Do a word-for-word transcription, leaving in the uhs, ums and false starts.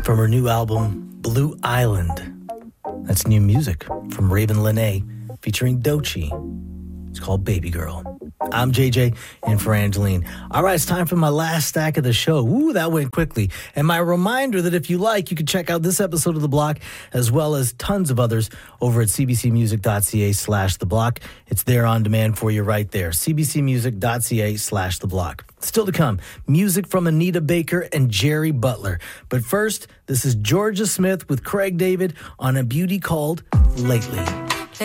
from her new album, Blue Island. That's new music from Raven Lenae featuring Doechii. It's called Baby Girl. I'm J J, in for Angeline. All right, it's time for my last stack of the show. Ooh, that went quickly. And my reminder that if you like, you can check out this episode of The Block, as well as tons of others over at cbcmusic.ca slash The Block. It's there on demand for you right there. cbcmusic.ca slash The Block. Still to come, music from Anita Baker and Jerry Butler. But first, this is Georgia Smith with Craig David on a beauty called Lately.